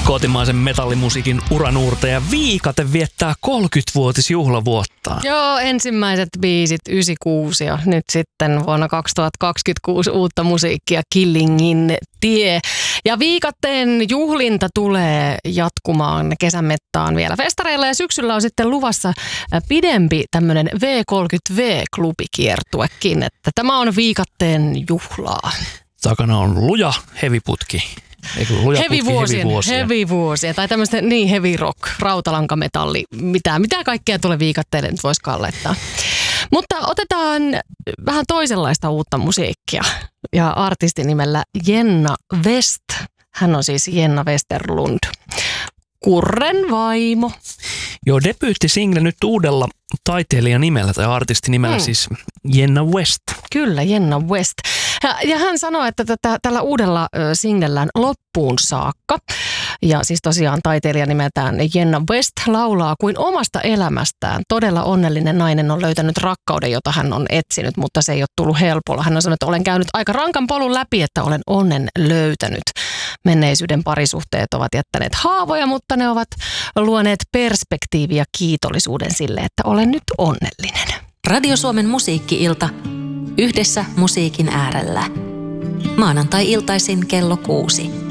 Kotimaisen metallimusiikin uranuurtaja Viikate viettää 30-vuotisjuhlavuottaan. Joo, ensimmäiset biisit 96 ja nyt sitten vuonna 2026 uutta musiikkia Killingin tie. Ja Viikateen juhlinta tulee jatkumaan kesämettaan vielä festareilla ja syksyllä on sitten luvassa pidempi tämmöinen V30V-klubikiertuekin, että tämä on Viikateen juhlaa. Takana on luja heviputki. Hevivuosia. Tai tämmöistä niin heavy rock, rautalankametalli, mitä kaikkea tulee Viikatteelle nyt voisi kallettaa. Mutta otetaan vähän toisenlaista uutta musiikkia ja artistin nimellä Jenna West. Hän on siis Jenna Westerlund, Kurren vaimo. Joo, debyyttisingle nyt uudella taiteilijan nimellä tai artistin nimellä siis Jenna West. Kyllä, Jenna West. Ja hän sanoi, että tällä uudella singlellään loppuun saakka, ja siis tosiaan taiteilija nimeltään Jenna West laulaa kuin omasta elämästään. Todella onnellinen nainen on löytänyt rakkauden, jota hän on etsinyt, mutta se ei ole tullut helpolla. Hän on sanonut, että olen käynyt aika rankan polun läpi, että olen onnen löytänyt. Menneisyyden parisuhteet ovat jättäneet haavoja, mutta ne ovat luoneet perspektiiviä kiitollisuuden sille, että olen nyt onnellinen. Radio Suomen musiikki-ilta. Yhdessä musiikin äärellä. Maanantai-iltaisin kello 6.